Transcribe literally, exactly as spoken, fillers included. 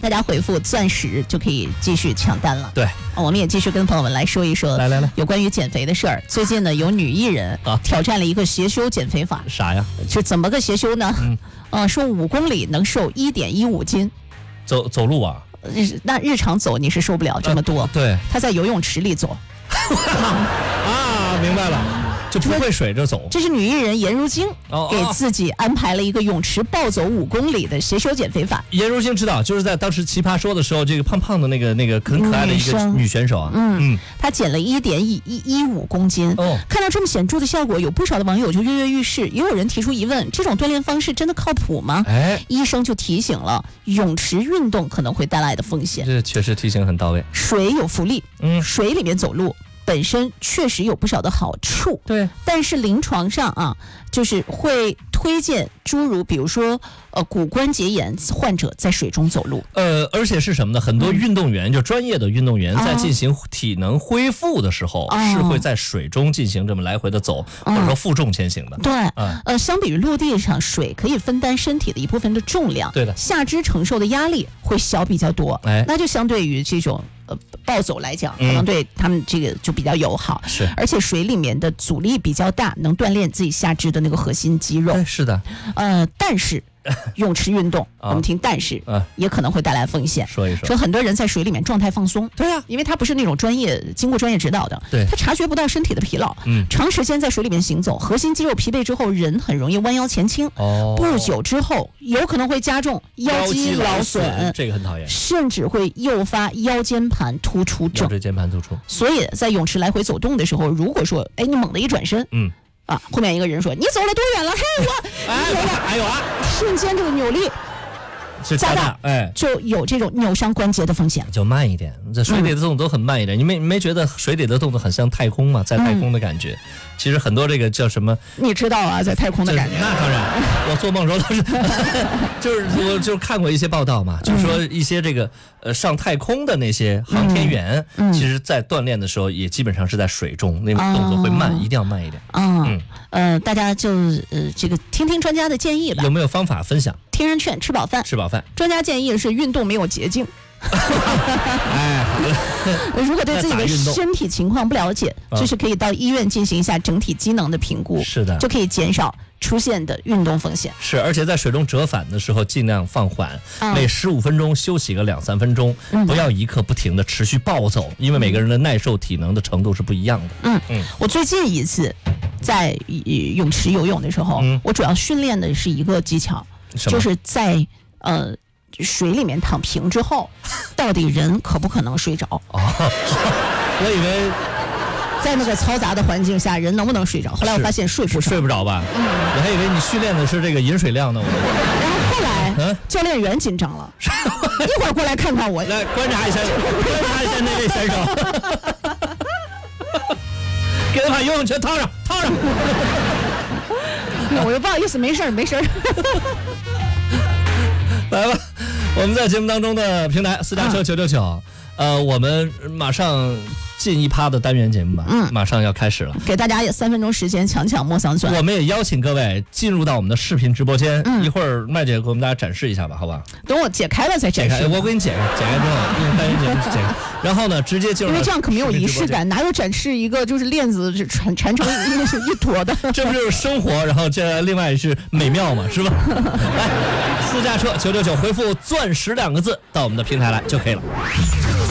大家回复钻石就可以继续抢单了。 对、 哦，我们也继续跟朋友们来说一说， 来来来， 有关于减肥的事儿。最近呢，有女艺人啊挑战了一个斜修减肥法。 啥呀？ 是怎么个斜修呢？ 嗯， 呃，说五公里能瘦一点一五斤。 走走路啊？ 日那日常走你是受不了这么多。 呃、对， 他在游泳池里走。 啊，明白了。就不会水着走。 这是女艺人颜如晶哦给自己安排了一个泳池暴走五公里的斜修减肥法。 颜如晶知道，就是在当时奇葩说的时候，这个胖胖的那个那个很可爱的一个女选手啊， 嗯嗯，她减了一点一一一五公斤。哦，看到这么显著的效果，有不少的网友就跃跃欲试，也有人提出疑问：这种锻炼方式真的靠谱吗？哎，医生就提醒了，泳池运动可能会带来的风险。 这确实提醒很到位。 水有浮力，嗯，水里面走路本身确实有不少的好处， 对， 但是临床上啊，就是会推荐诸如比如说呃骨关节炎患者在水中走路。 呃，而且是什么呢？很多运动员、嗯、就专业的运动员在进行体能恢复的时候，哦、是会在水中进行这么来回的走，哦、或者说负重前行的。 对，嗯、呃，相比于陆地上，水可以分担身体的一部分的重量， 对的， 下肢承受的压力会小比较多，哎，那就相对于这种。呃，暴走来讲，可能对他们这个就比较友好， 是、嗯， 而且水里面的阻力比较大，能锻炼自己下肢的那个核心肌肉。 是的， 呃，但是泳池运动，我们听但是、啊、也可能会带来风险。 说一说， 说很多人在水里面状态放松， 对啊， 因为他不是那种专业经过专业指导的， 对， 他察觉不到身体的疲劳，嗯，长时间在水里面行走，核心肌肉疲惫之后，人很容易弯腰前倾，哦，不久之后有可能会加重腰肌劳损， 这个很讨厌， 甚至会诱发腰间盘突出症。 腰椎间盘突出。 所以在泳池来回走动的时候，如果说，哎，你猛地一转身，嗯。啊！后面一个人说：“你走了多远了？”嘿，我哎有了，哎有啊！ 瞬间这个扭力加大，哎，就有这种扭伤关节的风险。 就慢一点，在水里的动作都很慢一点。嗯、你没没觉得水里的动作很像太空吗？在太空的感觉，嗯、其实很多这个叫什么？ 你知道啊，在太空的感觉。 那当然，我做梦时候都是，就是我就看过一些报道嘛，就是说一些这个呃上太空的那些航天员，嗯、其实在锻炼的时候也基本上是在水中，那个动作会慢，嗯、一定要慢一点。 嗯嗯呃，大家就呃这个听听专家的建议吧。 有没有方法分享？ 听人劝，吃饱饭。 吃饱饭。 专家建议是运动没有捷径。哎，如果对自己的身体情况不了解，就是可以到医院进行一下整体机能的评估。 是的， 就可以减少出现的运动风险。 是，而且在水中折返的时候尽量放缓，嗯、每十五分钟休息个两三分钟，嗯、不要一刻不停的持续暴走，因为每个人的耐受体能的程度是不一样的。 嗯嗯，我最近一次在泳池游泳的时候，嗯、我主要训练的是一个技巧，就是在呃。水里面躺平之后，到底人可不可能睡着？哦， 我以为在那个嘈杂的环境下，人能不能睡着？后来我发现睡不着， 睡不着吧？嗯，我还以为你训练的是这个饮水量呢。 然后后来，嗯，教练员紧张了，一会儿过来看看我， 来观察一下，观察一下那位选手，给他把游泳圈套上，套上。 我就不好意思，没事儿，没事儿。 来吧，我们在节目当中的平台私家车九九九，呃，我们马上进一趴的单元节目吧，嗯，马上要开始了， 给大家也三分钟时间抢抢莫桑酸。 我们也邀请各位进入到我们的视频直播间，嗯、一会儿麦姐给我们大家展示一下吧，好吧？ 等我解开了再展示。 我给你解开，解开之后用单元节目解开，然后呢，直接进入。 因为这样可没有仪式感，哪有展示一个就是链子缠缠成一一坨的？ 这不就是生活？然后这另外是美妙嘛，是吧？来，私家车九九九回复钻石两个字到我们的平台来就可以了。